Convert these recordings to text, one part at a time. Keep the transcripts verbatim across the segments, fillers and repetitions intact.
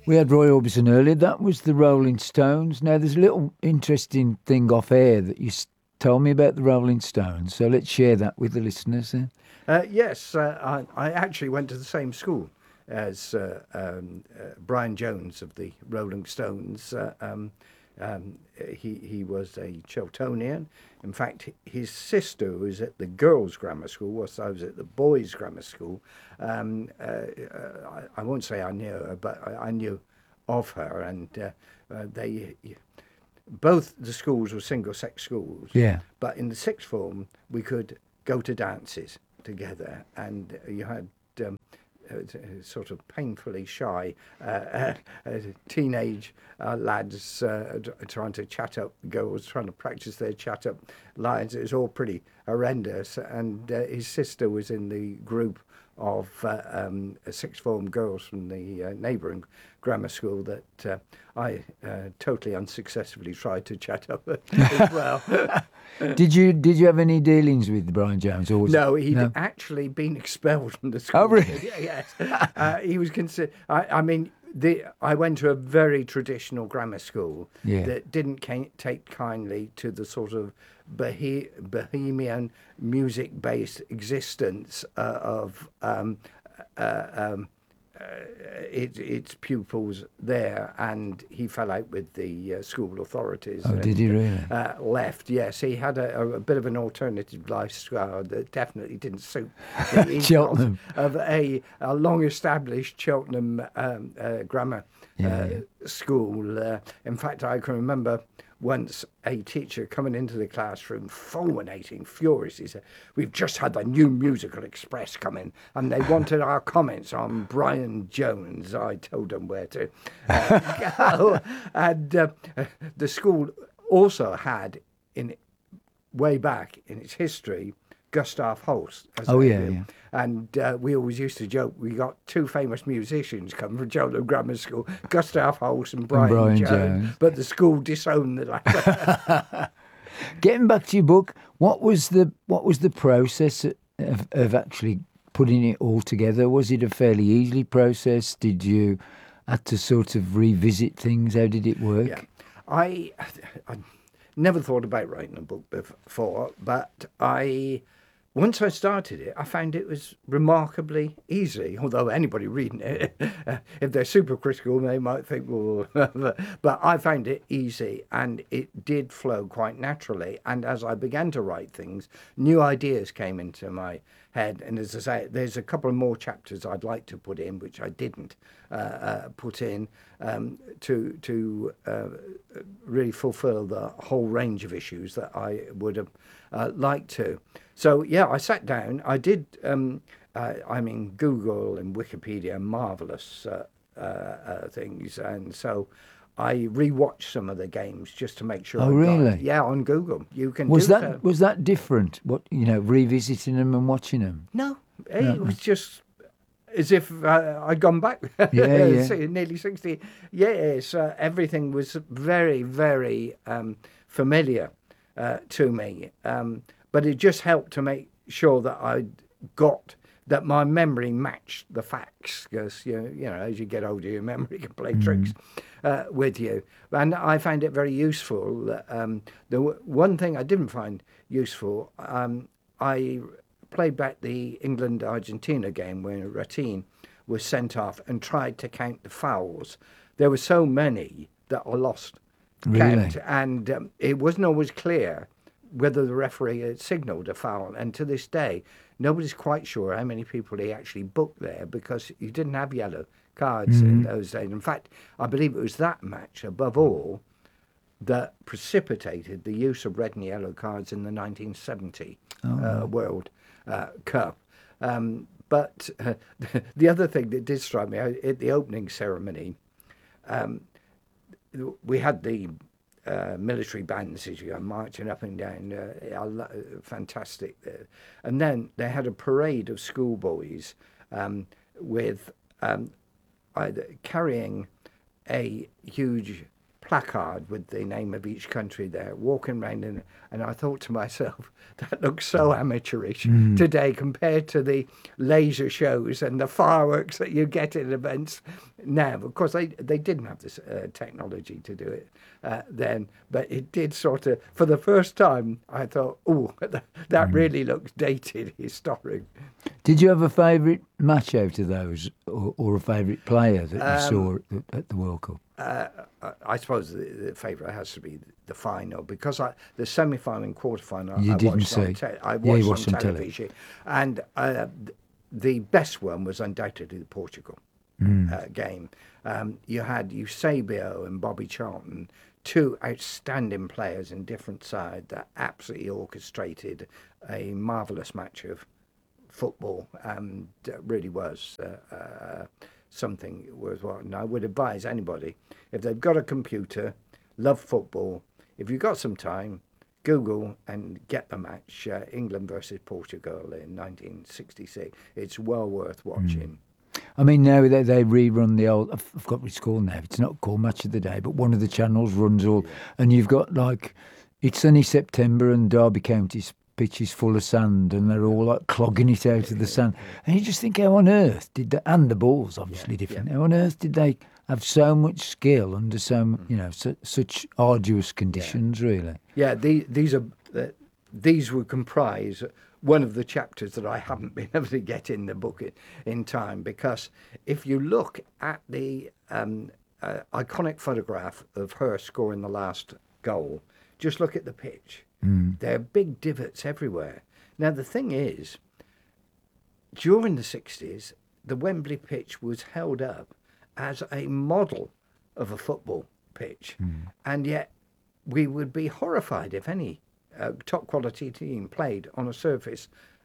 We had Roy Orbison earlier. That was the Rolling Stones. Now, there's a little interesting thing off air that you s- told me about the Rolling Stones. So let's share that with the listeners then. Uh, yes, uh, I, I actually went to the same school as uh, um, uh, Brian Jones of the Rolling Stones. Uh, um, um, he he was a Chiltonian. In fact, his sister was at the girls' grammar school, whilst I was at the boys' grammar school. Um, uh, uh, I, I won't say I knew her, but I, I knew of her, and uh, uh, they. Both the schools were single-sex schools. Yeah. But in the sixth form, we could go to dances together, and you had um, uh, sort of painfully shy uh, uh, uh, teenage uh, lads uh, trying to chat up girls, trying to practice their chat up lines. It was all pretty horrendous, and uh, his sister was in the group of uh, um, sixth form girls from the uh, neighbouring grammar school that uh, I uh, totally unsuccessfully tried to chat up as well. Did you did you have any dealings with Brian Jones? Or was No, it, he'd no? actually been expelled from the school. Oh, really? Yeah, yes. Uh, he was considered. I, I mean, the I went to a very traditional grammar school Yeah. that didn't ca- take kindly to the sort of bohe- bohemian music-based existence uh, of um, uh, um, uh, it, its pupils there, and he fell out with the uh, school authorities. Oh, and, did he really? Uh, left, yes. He had a, a, a bit of an alternative lifestyle that definitely didn't suit the ethos Cheltenham. of a, a long-established Cheltenham um, uh, grammar Yeah, uh, yeah. school. Uh, in fact, I can remember once a teacher coming into the classroom fulminating, furious. He said, "We've just had the New Musical Express come in and they wanted our comments on Brian Jones." I told them where to uh, go. And uh, the school also had, in way back in its history, Gustav Holst. As Oh, a- yeah, yeah. And uh, we always used to joke, we got two famous musicians come from Cheltenham Grammar School, Gustav Holst and Brian, Brian Jones, Jones. but the school disowned the latter. Getting back to your book, what was the what was the process of, of actually putting it all together? Was it a fairly easy process? Did you have to sort of revisit things? How did it work? Yeah, I, I never thought about writing a book before, but I, once I started it, I found it was remarkably easy. Although anybody reading it, if they're super critical, they might think, well, but I found it easy, and it did flow quite naturally. And as I began to write things, new ideas came into my head. And as I say, there's a couple of more chapters I'd like to put in, which I didn't uh, uh, put in, um, to to uh, really fulfill the whole range of issues that I would have uh, liked to. So yeah, I sat down. I did. Um, uh, I mean, Google and Wikipedia are marvelous uh, uh, uh, things, and so I rewatched some of the games just to make sure. Oh, I got really? it. Yeah, on Google you can. Was do that so. was that different? What you know, revisiting them and watching them? No, it was just as if uh, I'd gone back. Yeah, yeah. So nearly sixty. Yes, uh, everything was very, very um, familiar uh, to me. Um, but it just helped to make sure that I got that my memory matched the facts, because you know, you know, as you get older, your memory can play Mm. tricks uh, with you. And I found it very useful. Um, the w- one thing I didn't find useful, um, I played back the England-Argentina game when Ratin was sent off and tried to count the fouls. There were so many that I lost Really? count, and um, it wasn't always clear whether the referee had signalled a foul. And to this day, nobody's quite sure how many people he actually booked there, because you didn't have yellow cards in those days. In fact, I believe it was that match, above all, that precipitated the use of red and yellow cards in the nineteen seventy uh, World uh, Cup. Um, but uh, the other thing that did strike me at the opening ceremony, um, we had the uh, military bands as you go marching up and down, uh, fantastic. And then they had a parade of schoolboys um, with um, either carrying a huge placard with the name of each country there, walking around, and, and I thought to myself, that looks so amateurish mm. today compared to the laser shows and the fireworks that you get in events now. Of course, they, they didn't have this uh, technology to do it uh, then, but it did sort of, for the first time, I thought, oh, that, that mm. really looks dated, historic. Did you have a favourite match out of those, or, or a favourite player that you Um, saw at, at the World Cup? Uh, I suppose the, the favourite has to be the final, because I, the semi-final and quarter-final you I didn't watched, see. on, te- I watched yeah, you watched on on television. Tele. And uh, the best one was undoubtedly the Portugal mm. uh, game. Um, you had Eusebio and Bobby Charlton, two outstanding players in different sides that absolutely orchestrated a marvellous match of football, and it really was uh, uh, something worthwhile. And I would advise anybody, if they've got a computer, love football, if you've got some time, Google and get the match, uh, England versus Portugal in nineteen sixty-six. It's well worth watching. Mm. I mean, now they, they rerun the old, I've forgotten what it's called now, it's not called Match of the Day, but one of the channels runs all, yeah. and you've got like, it's only September and Derby County's pitch is full of sand, and they're all like clogging it out yeah, of the sand. Yeah. And you just think, how on earth did they, and the ball's obviously yeah, different, yeah. how on earth did they have so much skill under so, mm. you know, su- such arduous conditions, yeah. really? Yeah, the, these are, uh, these would comprise one of the chapters that I haven't been able to get in the book in, in time, because if you look at the um, uh, iconic photograph of her scoring the last goal, just look at the pitch. Mm. There are big divots everywhere. Now, the thing is, during the sixties, the Wembley pitch was held up as a model of a football pitch. Mm. And yet we would be horrified if any uh, top quality team played on a surface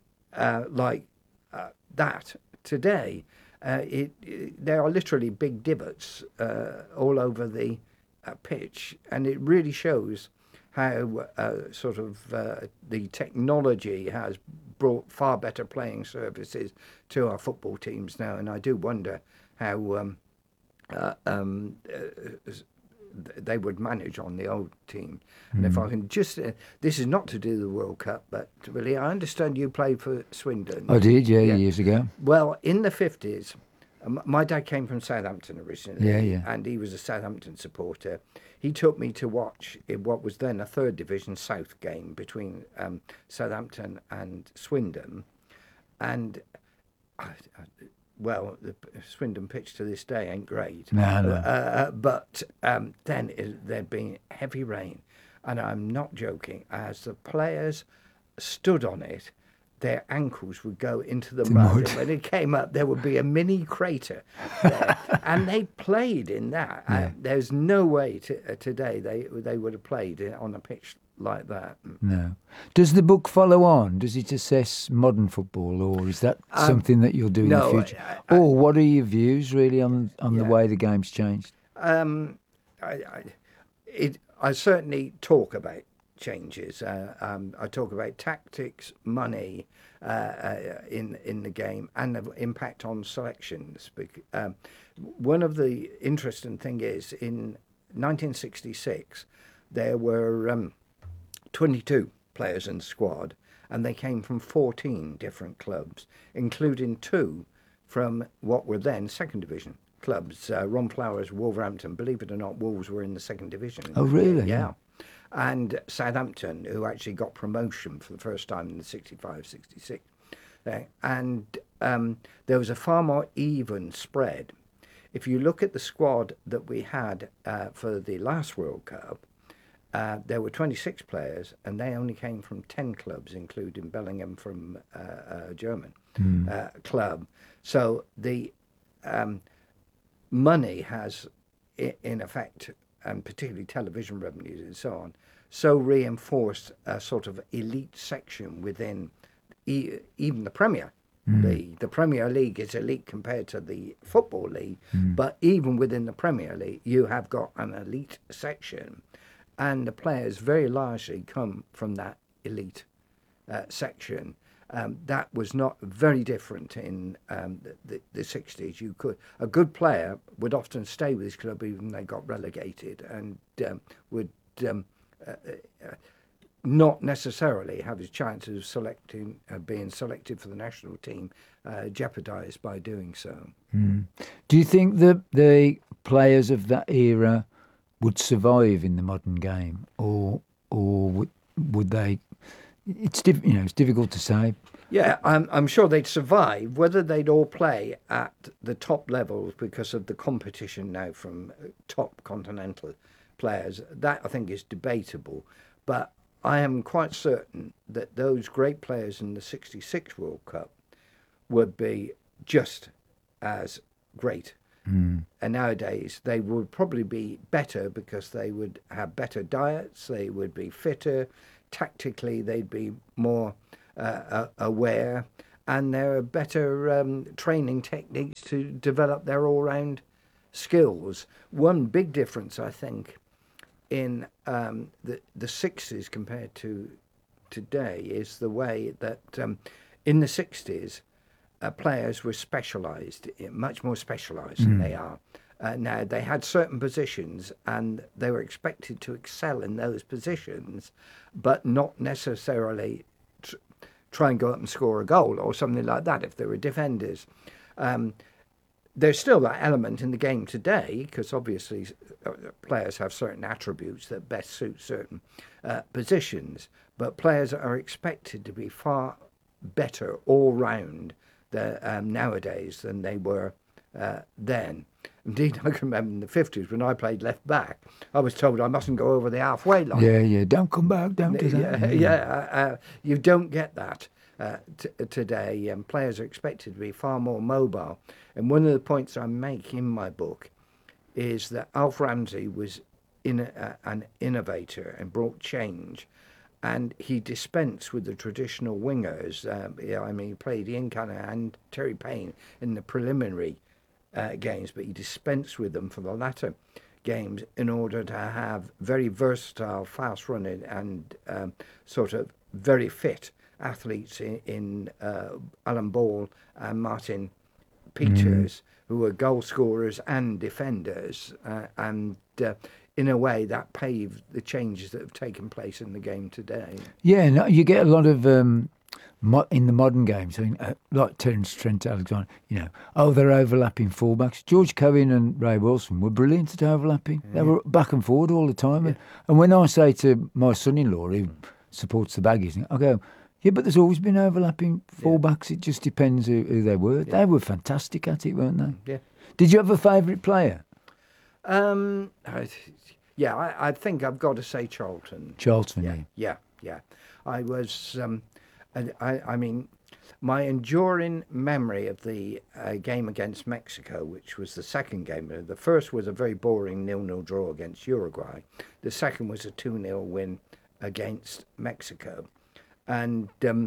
uh, like uh, that today. Uh, it, it, there are literally big divots uh, all over the uh, pitch, and it really shows how uh, sort of uh, the technology has brought far better playing surfaces to our football teams now. And I do wonder how um, uh, um, uh, they would manage on the old team. Mm. And if I can just, uh, this is not to do the World Cup, but really, I understand you played for Swindon. I did, yeah, yeah. years ago. Well, in the fifties, um, my dad came from Southampton originally, yeah, yeah. and he was a Southampton supporter. He took me to watch what was then a third division South game between um, Southampton and Swindon. And, I, I, well, the Swindon pitch to this day ain't great. No, no. Uh, but um, then it, there'd been heavy rain. And I'm not joking, as the players stood on it, their ankles would go into the, the mud. mud. And when it came up, there would be a mini crater there. And they played in that. Yeah. Uh, there's no way to, uh, today they they would have played on a pitch like that. No. Does the book follow on? Does it assess modern football, or is that um, something that you'll do in no, the future? I, I, or what are your views, really, on, on yeah. the way the game's changed? Um, I, I, it, I certainly talk about changes. Uh, um, I talk about tactics, money uh, uh, in in the game, and the impact on selections. Um, one of the interesting thing is, in nineteen sixty-six, there were um, twenty-two players in the squad, and they came from fourteen different clubs, including two from what were then second division clubs. Uh, Ron Flowers, Wolverhampton. Believe it or not, Wolves were in the second division. Oh, really? Yeah. And Southampton, who actually got promotion for the first time in the sixty-five sixty-six. Uh, and um, there was a far more even spread. If you look at the squad that we had uh, for the last World Cup, uh, there were twenty-six players, and they only came from ten clubs, including Bellingham from uh, a German mm. uh, club. So the um, money has, in effect, and particularly television revenues and so on, so reinforced a sort of elite section within e- even the Premier mm. League. The Premier League is elite compared to the Football League, mm. but even within the Premier League, you have got an elite section, and the players very largely come from that elite uh, section. Um, that was not very different in um, the, the, the sixties. You could a good player would often stay with his club even when they got relegated, and um, would um, uh, uh, not necessarily have his chances of selecting uh, being selected for the national team uh, jeopardised by doing so. Mm. Do you think that the players of that era would survive in the modern game, or or would, would they? It's diff, you know it's difficult to say. Yeah, I'm I'm sure they'd survive. Whether they'd all play at the top levels because of the competition now from top continental players, that I think is debatable. But I am quite certain that those great players in the sixty-six World Cup would be just as great. Mm. And nowadays they would probably be better because they would have better diets, they would be fitter, tactically they'd be more uh, aware, and there are better um, training techniques to develop their all-round skills. One big difference, I think, in um, the, the sixties compared to today is the way that um, in the sixties uh, players were specialised, much more specialised mm. than they are. Uh, now, they had certain positions and they were expected to excel in those positions, but not necessarily tr- try and go up and score a goal or something like that if they were defenders. Um, there's still that element in the game today because obviously players have certain attributes that best suit certain uh, positions, but players are expected to be far better all round the, um, nowadays than they were uh, then. Indeed, I can remember in the fifties when I played left back, I was told I mustn't go over the halfway line. Yeah, yeah, don't come back, don't do that. Yeah, yeah uh, uh, you don't get that uh, t- today. Um, players are expected to be far more mobile. And one of the points I make in my book is that Alf Ramsey was in a, an innovator and brought change. And he dispensed with the traditional wingers. Um, yeah, I mean, he played Ian Cunningham and Terry Payne in the preliminary uh, games, but he dispensed with them for the latter games in order to have very versatile, fast-running and um, sort of very fit athletes in, in uh, Alan Ball and Martin Peters, mm. who were goal scorers and defenders, uh, and uh, in a way that paved the changes that have taken place in the game today. Yeah, no, you get a lot of um, mo- in the modern games, I mean, uh, like Terence Trent Alexander. You know, oh, they're overlapping fullbacks. George Cohen and Ray Wilson were brilliant at overlapping. Yeah. They were back and forward all the time. Yeah. And, and when I say to my son-in-law, who supports the Baggies, I go, yeah, but there's always been overlapping fullbacks. Yeah. It just depends who, who they were. Yeah. They were fantastic at it, weren't they? Yeah. Did you have a favourite player? Um, I, yeah, I, I think I've got to say Charlton. Charlton, yeah, yeah, yeah. I was, um, I, I, I mean, my enduring memory of the uh, game against Mexico, which was the second game. The first was a very boring nil-nil draw against Uruguay. The second was a two-nil win against Mexico. And um,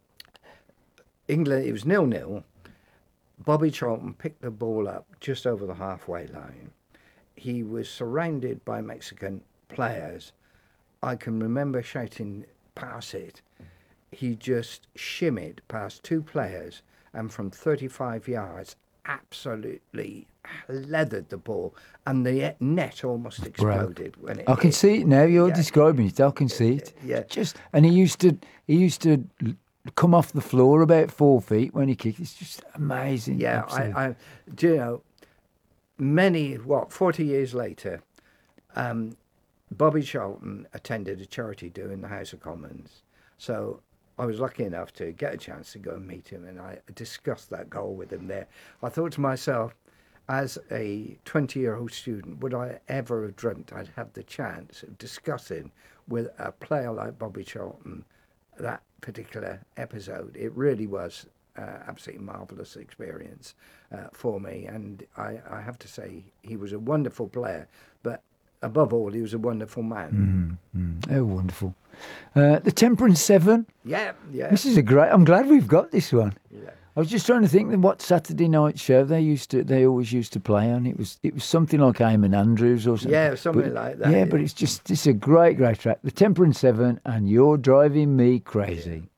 England, it was nil-nil. Bobby Charlton picked the ball up just over the halfway line. He was surrounded by Mexican players. I can remember shouting, pass it. He just shimmied past two players and from thirty-five yards absolutely leathered the ball, and the net almost exploded when it I can hit. see it now. You're yeah. describing it. I can see it. Yeah. Just and he used to he used to come off the floor about four feet when he kicked. It's just amazing. Yeah, I, I do you know. Many what forty years later, um, Bobby Charlton attended a charity do in the House of Commons. So I was lucky enough to get a chance to go and meet him, and I discussed that goal with him there. I thought to myself, as a twenty-year-old student, would I ever have dreamt I'd have the chance of discussing with a player like Bobby Charlton that particular episode? It really was uh, absolutely marvellous experience uh, for me, and I, I have to say he was a wonderful player, but above all, he was a wonderful man. Mm, mm, oh, wonderful. Uh, the Temperance Seven. Yeah, yeah. This is a great. I'm glad we've got this one. Yeah. I was just trying to think what Saturday night show they used to. They always used to play on. It was it was something like Eamon Andrews or something. Yeah, something but, like that. Yeah, yeah, but it's just it's a great, great track. The Temperance Seven, and You're Driving Me Crazy. Yeah.